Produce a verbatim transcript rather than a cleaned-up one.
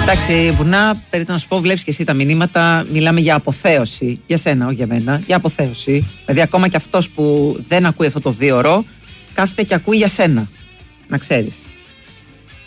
Εντάξει, Βουνά, περίπου να σου πω, βλέπεις και εσύ τα μηνύματα. Μιλάμε για αποθέωση. Για σένα, όχι για μένα. Για αποθέωση. Δηλαδή, ακόμα και αυτός που δεν ακούει αυτό το δύο ώρο, κάθεται και ακούει για σένα. Να ξέρεις.